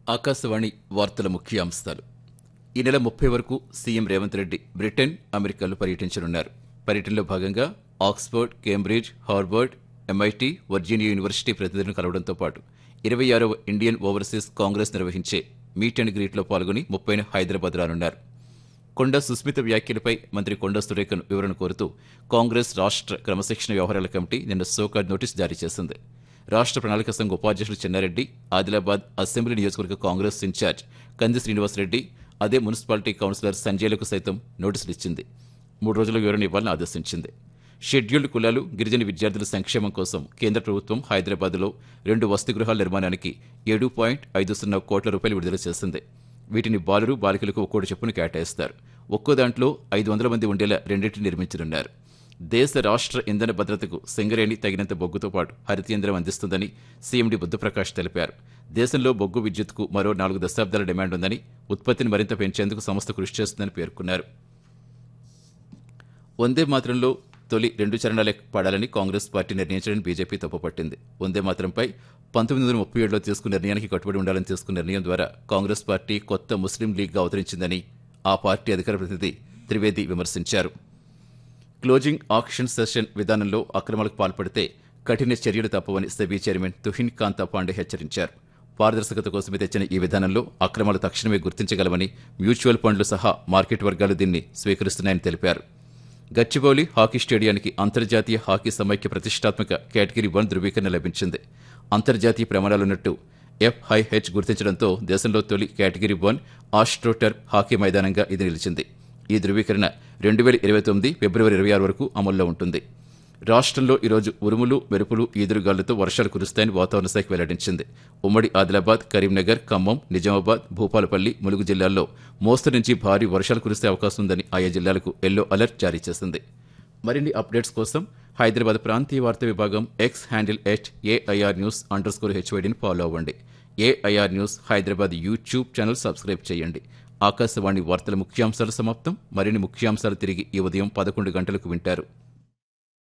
ఆకాశవాణి వార్తల ముఖ్యాంశాలు. ఈ నెల 30 వరకు సీఎం రేవంత్ రెడ్డి బ్రిటన్, అమెరికాలో పర్యటించనున్నారు. పర్యటనలో భాగంగా Oxford, Cambridge, Harvard, MIT, Virginia university ప్రతినిధులను కలవడంతో పాటు 26వ ఇండియన్ ఓవర్సీస్ కాంగ్రెస్ నిర్వహించే మీట్ అండ్ గ్రీట్లో పాల్గొని 30న హైదరాబాద్ రానున్నారు. కొండా సుస్మిత వ్యాఖ్యలపై మంత్రి కొండా సురేఖను వివరణ కోరుతూ కాంగ్రెస్ రాష్ట్ర క్రమశిక్షణ వ్యవహారాల కమిటీ నిన్న సోకాజ్ నోటీసు జారీ చేసింది. రాష్ట్ర ప్రణాళిక సంఘ ఉపాధ్యక్షులు చెన్నారెడ్డి, ఆదిలాబాద్ అసెంబ్లీ నియోజకవర్గ కాంగ్రెస్ ఇన్ఛార్జ్ కంది శ్రీనివాసరెడ్డి, అదే మున్సిపాలిటీ కౌన్సిలర్ సంజయ్లకు సైతం నోటీసులు ఇచ్చింది. 3 రోజుల వివరణ ఇవ్వాలని ఆదేశించింది. షెడ్యూల్డ్ కులాలు, గిరిజన విద్యార్థుల సంక్షేమం కోసం కేంద్ర ప్రభుత్వం హైదరాబాద్లో 2 వసతి గృహాల నిర్మాణానికి 7.50 కోట్ల రూపాయలు విడుదల చేసింది. వీటిని బాలురు, బాలికలకు ఒక్కోటి చొప్పున కేటాయిస్తారు. ఒక్కో దాంట్లో 500 మంది ఉండేలా రెండింటిని నిర్మించనున్నారు. దేశ రాష్ట్ర ఇంధన భద్రతకు సింగరేణి తగినంత బొగ్గుతో పాటు హరితేంద్రం అందిస్తుందని సీఎండీ బుద్ధప్రకాష్ తెలిపారు. దేశంలో బొగ్గు విద్యుత్కు మరో 4 దశాబ్దాల డిమాండ్ ఉందని, ఉత్పత్తిని మరింత పెంచేందుకు సంస్థ కృషి చేస్తుందని పేర్కొన్నారు. వందే మాతరంలో తొలి 2 చరణాలే పాడాలని కాంగ్రెస్ పార్టీ నిర్ణయించడానికి బీజేపీ తప్పుపట్టింది. వందే మాతరంపై 1937లో తీసుకున్న నిర్ణయానికి కట్టుబడి ఉండాలని తీసుకున్న నిర్ణయం ద్వారా కాంగ్రెస్ పార్టీ కొత్త ముస్లిం లీగ్గా అవతరించిందని ఆ పార్టీ అధికార ప్రతినిధి త్రివేది విమర్శించారు. క్లోజింగ్ ఆక్షన్ సెషన్ విధానంలో అక్రమాలకు పాల్పడితే కఠిన చర్యలు తప్పవని సెబీ చైర్మన్ తుహిన్ కాంతా పాండే హెచ్చరించారు. పారదర్శకత కోసమే తెచ్చిన ఈ విధానంలో అక్రమాలు తక్షణమే గుర్తించగలమని, మ్యూచువల్ ఫండ్లు సహా మార్కెట్ వర్గాలు దీన్ని స్వీకరిస్తున్నాయని తెలిపారు. గచ్చిబౌలి హాకీ స్టేడియానికి అంతర్జాతీయ హాకీ సమైక్య ప్రతిష్టాత్మక కేటగిరీ 1 ధృవీకరణ లభించింది. అంతర్జాతీయ ప్రమాణాలున్నట్టు FIH గుర్తించడంతో దేశంలో తొలి కేటగిరీ 1 ఆస్ట్రోటర్ఫ్ హాకీ మైదానంగా ఇది నిలిచింది. ఈ ధృవీకరణ 2029 ఫిబ్రవరి 26 వరకు అమల్లో ఉంటుంది. రాష్ట్రంలో ఈరోజు ఉరుములు, మెరుపులు, ఈదురుగాలులతో వర్షాలు కురుస్తాయని వాతావరణ శాఖ వెల్లడించింది. ఉమ్మడి ఆదిలాబాద్, కరీంనగర్, ఖమ్మం, నిజామాబాద్, భూపాలపల్లి, ములుగు జిల్లాల్లో మోస్తరు నుంచి భారీ వర్షాలు కురిసే అవకాశం ఉందని ఆయా జిల్లాలకు ఎల్లో అలర్ట్ జారీ చేసింది. మరిన్ని అప్డేట్స్ కోసం హైదరాబాద్ ప్రాంతీయ వార్తా విభాగం ఎక్స్ హ్యాండిల్ @AIRnews_HYDని ఫాలో అవ్వండి. AIR news Hyderabad YouTube channel subscribe చేయండి. ఆకాశవాణి వార్తల ముఖ్యాంశాలు సమాప్తం. మరిన్ని ముఖ్యాంశాలు తిరిగి ఈ ఉదయం 11 గంటలకు వింటారు.